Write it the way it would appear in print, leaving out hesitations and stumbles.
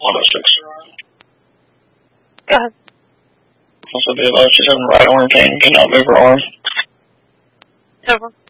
106. Go ahead. Also be advised she's having right arm pain, cannot move her arm. Over.